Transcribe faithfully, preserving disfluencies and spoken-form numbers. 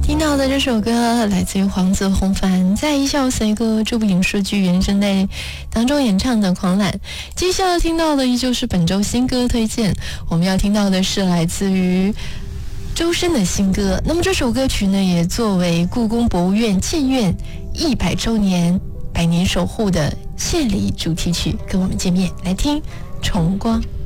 听到的这首歌来自于黄泽宏凡在《一笑随歌》这部影视剧原声带当中演唱的《狂澜》。接下来听到的依旧是本周新歌推荐，我们要听到的是来自于周深的新歌。那么这首歌曲呢，也作为故宫博物院建院一百周年百年守护的献礼主题曲，跟我们见面来听《重光》。